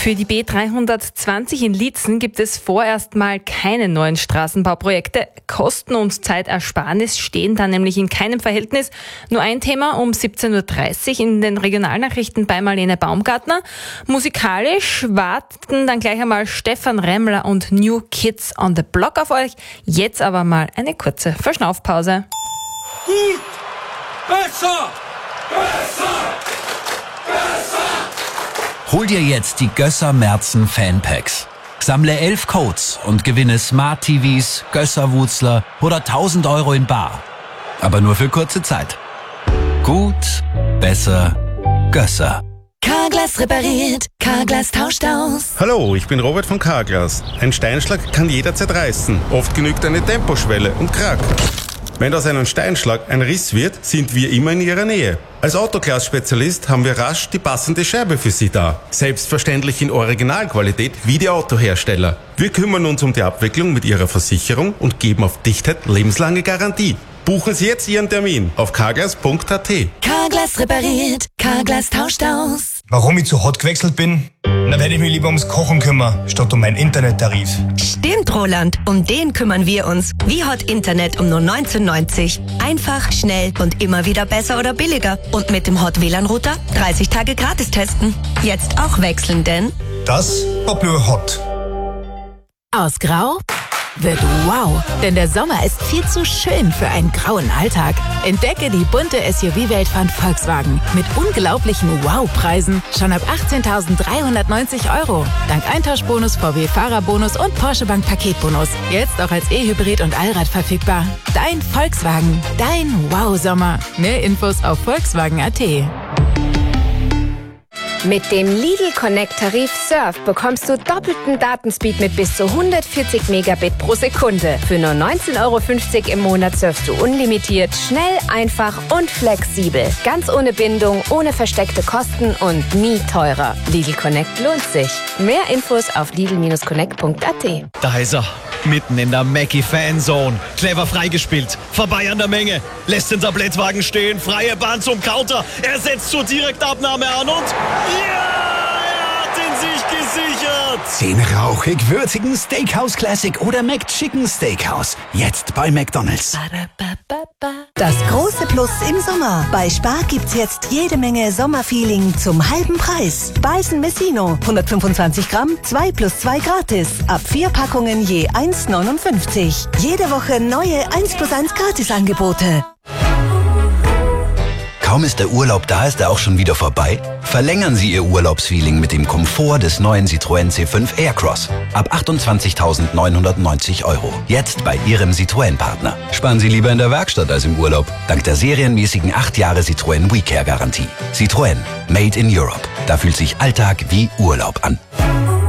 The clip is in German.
Für die B320 in Liezen gibt es vorerst mal keine neuen Straßenbauprojekte. Kosten und Zeitersparnis stehen da nämlich in keinem Verhältnis. Nur ein Thema um 17.30 Uhr in den Regionalnachrichten bei Marlene Baumgartner. Musikalisch warten dann gleich einmal Stefan Remmler und New Kids on the Block auf euch. Jetzt aber mal eine kurze Verschnaufpause. Gut! Besser! Besser! Besser! Hol dir jetzt die Gösser Merzen Fanpacks. Sammle 11 Codes und gewinne Smart TVs, Gösser Wutzler oder 1.000 Euro in bar. Aber nur für kurze Zeit. Gut, besser, Gösser. Carglass repariert, Carglass tauscht aus. Hallo, ich bin Robert von Carglass. Ein Steinschlag kann jederzeit reißen. Oft genügt eine Temposchwelle und krack. Wenn aus einem Steinschlag ein Riss wird, sind wir immer in Ihrer Nähe. Als Autoglas-Spezialist haben wir rasch die passende Scheibe für Sie da. Selbstverständlich in Originalqualität wie die Autohersteller. Wir kümmern uns um die Abwicklung mit Ihrer Versicherung und geben auf Dichtheit lebenslange Garantie. Buchen Sie jetzt Ihren Termin auf carglass.at. Carglass repariert, Carglass tauscht aus. Warum ich zu Hot gewechselt bin? Da werde ich mich lieber ums Kochen kümmern, statt um meinen Internettarif. Stimmt, Roland. Um den kümmern wir uns. Wie Hot Internet um nur 19,90. Einfach, schnell und immer wieder besser oder billiger. Und mit dem Hot WLAN-Router 30 Tage gratis testen. Jetzt auch wechseln, denn Das war Blue Hot. Aus Grau wird wow, denn der Sommer ist viel zu schön für einen grauen Alltag. Entdecke die bunte SUV-Welt von Volkswagen mit unglaublichen Wow-Preisen schon ab 18.390 €. Dank Eintauschbonus, VW-Fahrerbonus und Porsche Bank Paketbonus. Jetzt auch als E-Hybrid und Allrad verfügbar. Dein Volkswagen, dein Wow-Sommer. Mehr Infos auf Volkswagen.at. Mit dem Lidl Connect Tarif Surf bekommst du doppelten Datenspeed mit bis zu 140 Megabit pro Sekunde. Für nur 19,50 € im Monat surfst du unlimitiert, schnell, einfach und flexibel. Ganz ohne Bindung, ohne versteckte Kosten und nie teurer. Lidl Connect lohnt sich. Mehr Infos auf lidl-connect.at. Da ist er, mitten in der Mackie-Fanzone. Clever freigespielt, vorbei an der Menge. Lässt den Tablettwagen stehen, freie Bahn zum Counter. Er setzt zur Direktabnahme an und... ja, er hat ihn sich gesichert. Den rauchig-würzigen Steakhouse Classic oder McChicken Steakhouse. Jetzt bei McDonald's. Das große Plus im Sommer. Bei Spar gibt's jetzt jede Menge Sommerfeeling zum halben Preis. Beißen Messino, 125 Gramm, 2 plus 2 gratis. Ab 4 Packungen je 1,59. Jede Woche neue 1 plus 1 Gratisangebote. Kaum ist der Urlaub da, ist er auch schon wieder vorbei? Verlängern Sie Ihr Urlaubsfeeling mit dem Komfort des neuen Citroën C5 Aircross. Ab 28.990 €. Jetzt bei Ihrem Citroën-Partner. Sparen Sie lieber in der Werkstatt als im Urlaub. Dank der serienmäßigen 8 Jahre Citroën WeCare-Garantie. Citroën. Made in Europe. Da fühlt sich Alltag wie Urlaub an.